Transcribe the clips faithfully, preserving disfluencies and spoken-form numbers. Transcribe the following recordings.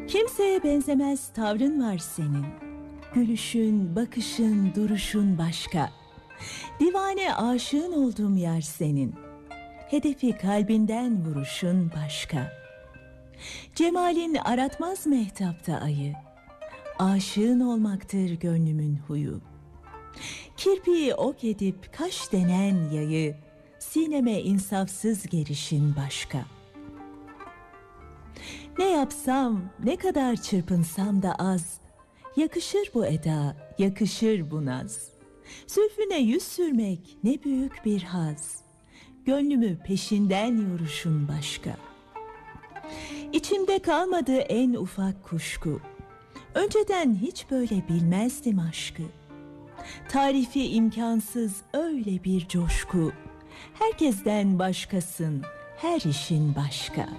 Kimseye benzemez tavrın var senin. Gülüşün, bakışın, duruşun başka. Divane aşığın olduğum yer senin. Hedefi kalbinden vuruşun başka. Cemalin aratmaz mehtapta ayı. Aşığın olmaktır gönlümün huyu. Kirpiği ok edip kaş denen yayı, sineme insafsız gerişin başka. Ne yapsam, ne kadar çırpınsam da az, yakışır bu eda, yakışır bu naz. Zülfüne yüz sürmek ne büyük bir haz, gönlümü peşinden yoruşun başka. İçimde kalmadı en ufak kuşku, önceden hiç böyle bilmezdim aşkı. Tarifi imkansız öyle bir coşku, herkesten başkasın, her işin başka.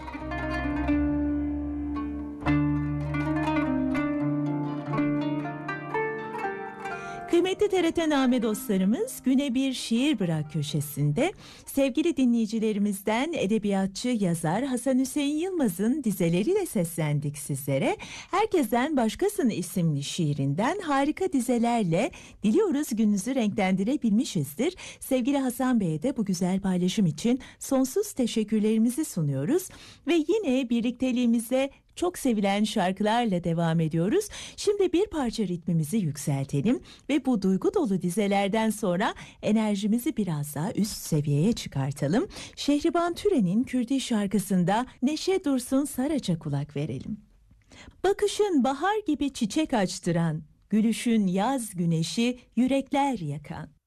Kıymetli T R T Name dostlarımız, Güne Bir Şiir Bırak köşesinde sevgili dinleyicilerimizden edebiyatçı yazar Hasan Hüseyin Yılmaz'ın dizeleriyle seslendik sizlere. Herkesten Başkasın isimli şiirinden harika dizelerle diliyoruz gününüzü renklendirebilmişizdir. Sevgili Hasan Bey'e de bu güzel paylaşım için sonsuz teşekkürlerimizi sunuyoruz ve yine birlikteliğimize çok sevilen şarkılarla devam ediyoruz. Şimdi bir parça ritmimizi yükseltelim ve bu duygu dolu dizelerden sonra enerjimizi biraz daha üst seviyeye çıkartalım. Şehriban Türen'in Kürdi şarkısında Neşe Dursun Saraç'a kulak verelim. Bakışın bahar gibi çiçek açtıran, gülüşün yaz güneşi yürekler yakan.